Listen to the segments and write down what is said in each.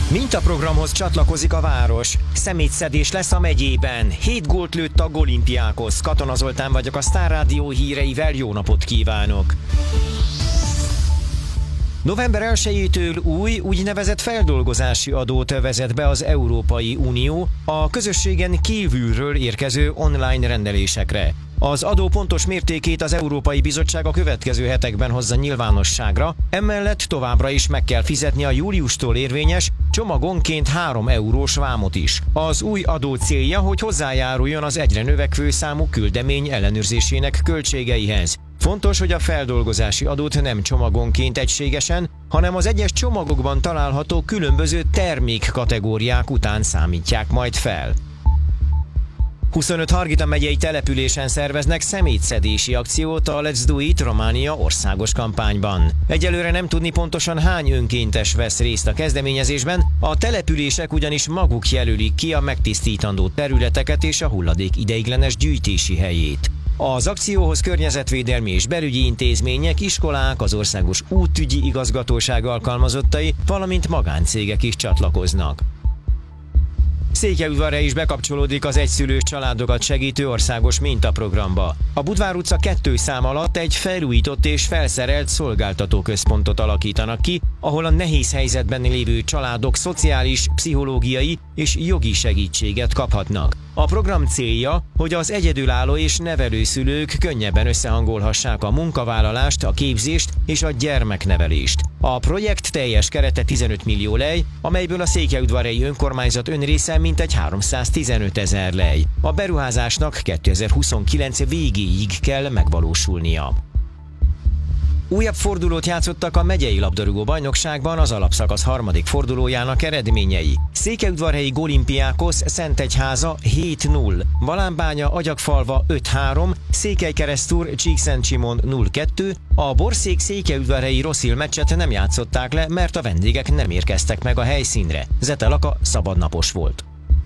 Mintaprogramhoz csatlakozik a város. Szemétszedés lesz a megyében. 7 gólt lőtt a Olimpiákhoz. Katona Zoltán vagyok, a Sztár Rádió híreivel, jó napot kívánok! November 1-től új, úgynevezett feldolgozási adót vezet be az Európai Unió a közösségen kívülről érkező online rendelésekre. Az adó pontos mértékét az Európai Bizottság a következő hetekben hozza nyilvánosságra, emellett továbbra is meg kell fizetni a júliustól érvényes, csomagonként 3 eurós vámot is. Az új adó célja, hogy hozzájáruljon az egyre növekvő számú küldemény ellenőrzésének költségeihez. Fontos, hogy a feldolgozási adót nem csomagonként egységesen, hanem az egyes csomagokban található különböző termékkategóriák után számítják majd fel. 25 Hargita megyei településen szerveznek szemétszedési akciót a Let's Do It Románia országos kampányban. Egyelőre nem tudni pontosan hány önkéntes vesz részt a kezdeményezésben, a települések ugyanis maguk jelölik ki a megtisztítandó területeket és a hulladék ideiglenes gyűjtési helyét. Az akcióhoz környezetvédelmi és belügyi intézmények, iskolák, az országos útügyi igazgatóság alkalmazottai, valamint magáncégek is csatlakoznak. Székelyudvarhely is bekapcsolódik az egyszülős családokat segítő országos mintaprogramba. A Budvár utca 2 szám alatt egy felújított és felszerelt szolgáltatóközpontot alakítanak ki, ahol a nehéz helyzetben lévő családok szociális, pszichológiai és jogi segítséget kaphatnak. A program célja, hogy az egyedülálló és nevelőszülők könnyebben összehangolhassák a munkavállalást, a képzést és a gyermeknevelést. A projekt teljes kerete 15 millió lej, amelyből a székelyudvarhelyi önkormányzat önrésze mintegy 315 000 lej. A beruházásnak 2029 végéig kell megvalósulnia. Újabb fordulót játszottak a megyei labdarúgó bajnokságban, az alapszakasz 3. fordulójának eredményei. Székelyudvarhelyi Olimpiákhoz Szentegyháza 7-0, Balánbánya Agyagfalva 5-3, Székelykeresztúr Csíkszentsimon 0-2, a Borszék Székelyudvarhelyi Rosszil meccset nem játszották le, mert a vendégek nem érkeztek meg a helyszínre. Zete Laka szabadnapos volt.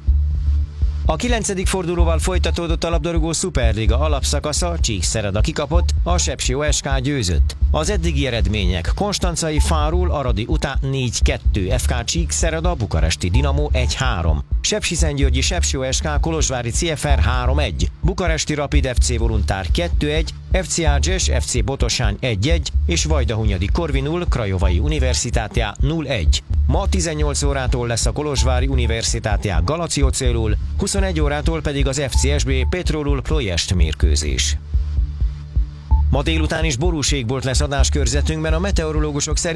A 9. fordulóval folytatódott a labdarúgó szuperliga alapszakasza, Csíkszereda kikapott, a Sepsi OSK győzött. Az eddigi eredmények: Konstancai Fárul Aradi után 4-2, FK Csíkszereda Bukaresti Dinamo 1-3, Sepsiszentgyörgyi Sepsi OSK Kolozsvári CFR 3-1, Bukaresti Rapid FC Voluntár 2-1, FC Ágyes FC Botosány 1-1 és Vajdahunyadi Corvinul Craiovai Universitátea 0-1. Ma 18 órától lesz a Kolozsvári Universitátea Galaciócélul, 21 órától pedig az FCSB Petrolul Ploiest mérkőzés. Ma délután is borús égbolt lesz adáskörzetünkben, a meteorológusok szerint